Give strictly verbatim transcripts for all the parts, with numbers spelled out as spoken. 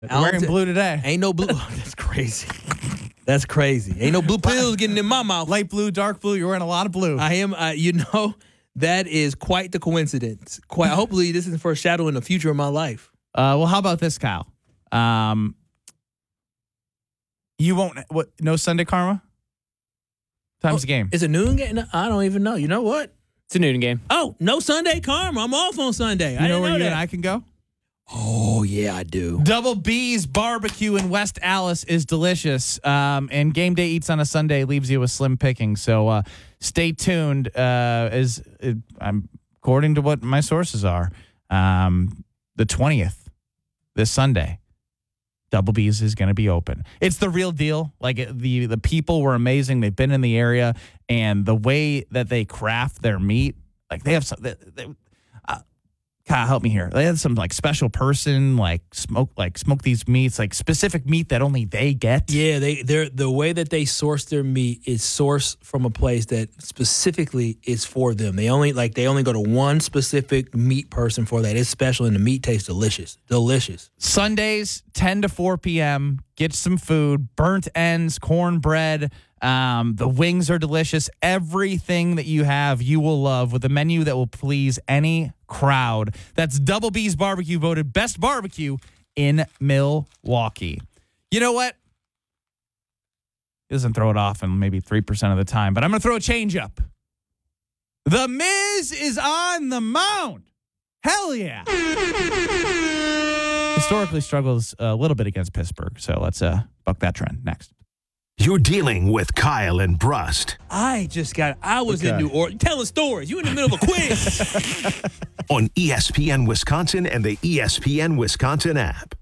Wearing blue today. Ain't no blue. That's crazy. That's crazy. Ain't no blue pills getting in my mouth. Light blue, dark blue. You're wearing a lot of blue. I am. Uh, you know, that is quite the coincidence. Quite. Hopefully, this is foreshadowing the future of my life. Uh, well, how about this, Kyle? Um, you won't. What? No Sunday Karma. Time's oh, the game. It's a noon game. No, I don't even know. You know what? It's a noon game. Oh, no Sunday Karma. I'm off on Sunday. You I know didn't where know you that. and I can go? Oh, yeah, I do. Double B's Barbecue in West Allis is delicious. Um, and Game Day Eats on a Sunday leaves you with slim picking. So uh, stay tuned. Uh, as uh, I'm according to what my sources are, um, the twentieth, this Sunday, Double B's is going to be open. It's the real deal. Like the the people were amazing. They've been in the area, and the way that they craft their meat, like they have some. They, they, uh, Kyle, help me here. They had some like special person, like smoke, like smoke these meats, like specific meat that only they get. Yeah, they they're the way that they source their meat is sourced from a place that specifically is for them. They only like they only go to one specific meat person for that. It's special, and the meat tastes delicious, delicious. Sundays, ten to four p.m. Get some food, burnt ends, cornbread. Um, the wings are delicious. Everything that you have, you will love with a menu that will please any crowd. That's Double B's Barbecue, voted best barbecue in Milwaukee. You know what? He doesn't throw it off in maybe three percent of the time, but I'm going to throw a change up. The Miz is on the mound. Hell yeah. Historically struggles a little bit against Pittsburgh, so let's uh, buck that trend next. You're dealing with Kyle and Brust I just got, I was Okay. in New Orleans telling stories. You in the middle of a quiz. on E S P N Wisconsin and the E S P N Wisconsin app.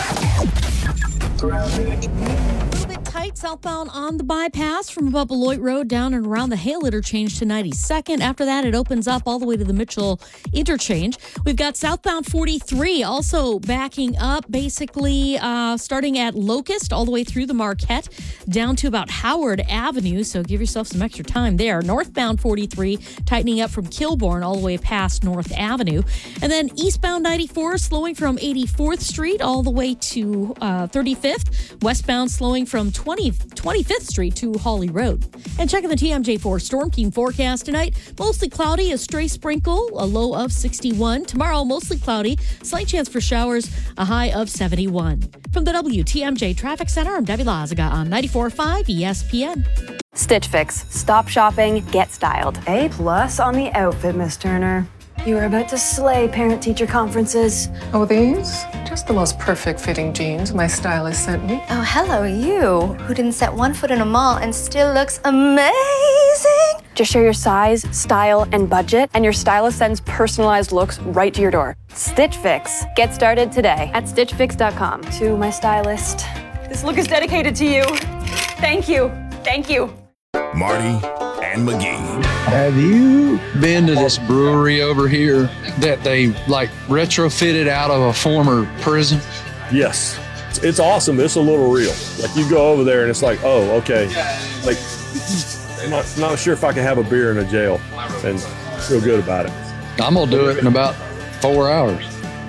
A little bit tight southbound on the bypass from above Beloit Road down and around the Hale interchange to ninety-second. After that, it opens up all the way to the Mitchell interchange. We've got southbound forty-three also backing up, basically uh, starting at Locust all the way through the Marquette down to about Howard Avenue. So give yourself some extra time there. Northbound forty-three tightening up from Kilbourne all the way past North Avenue. And then eastbound ninety-four slowing from eighty-fourth Street all the way to uh, thirty-fifth. Westbound slowing from twentieth, twenty-fifth Street to Hawley Road. And checking the T M J four Storm Team forecast tonight. Mostly cloudy, a stray sprinkle, a low of sixty-one. Tomorrow, mostly cloudy, slight chance for showers, a high of seventy-one. From the W T M J Traffic Center, I'm Debbie Lazaga on ninety-four point five E S P N. Stitch Fix. Stop shopping, get styled. A plus on the outfit, Miss Turner. You are about to slay parent-teacher conferences. Oh, these? Just the most perfect fitting jeans my stylist sent me. Oh, hello, you, who didn't set one foot in a mall and still looks amazing. Just share your size, style, and budget, and your stylist sends personalized looks right to your door. Stitch Fix. Get started today at stitch fix dot com. To my stylist. This look is dedicated to you. Thank you. Thank you. Marty and McGee. Have you been to this brewery over here that they like retrofitted out of a former prison? Yes. It's, it's awesome. It's a little real. Like you go over there and it's like, oh, okay. Like, I'm not, not sure if I can have a beer in a jail and feel good about it. I'm going to do it in about four hours.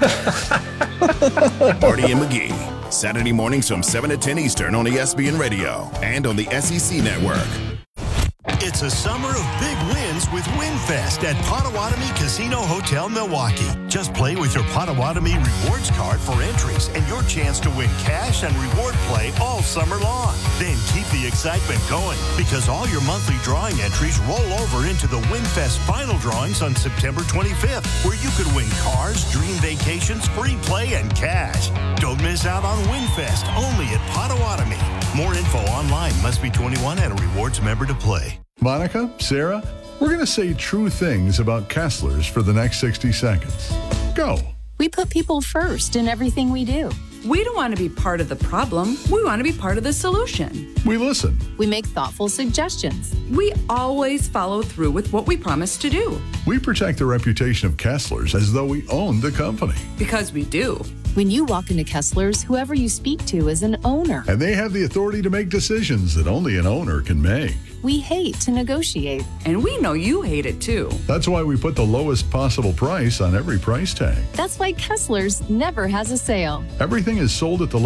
Marty and McGee. Saturday mornings from seven to ten Eastern on E S P N Radio and on the S E C Network. It's a summer of big wins with WinFest at Potawatomi Casino Hotel Milwaukee. Just play with your Potawatomi rewards card for entries and your chance to win cash and reward play all summer long. Then keep the excitement going because all your monthly drawing entries roll over into the WinFest final drawings on September twenty-fifth, where you could win cars, dream vacations, free play, and cash. Don't miss out on WinFest only at Potawatomi. More info online. Must be twenty-one and a rewards member to play. Monica, Sarah, we're going to say true things about Kessler's for the next sixty seconds. Go. We put people first in everything we do. We don't want to be part of the problem. We want to be part of the solution. We listen. We make thoughtful suggestions. We always follow through with what we promise to do. We protect the reputation of Kessler's as though we own the company. Because we do. When you walk into Kessler's, whoever you speak to is an owner. And they have the authority to make decisions that only an owner can make. We hate to negotiate. And we know you hate it too. That's why we put the lowest possible price on every price tag. That's why Kessler's never has a sale. Everything is sold at the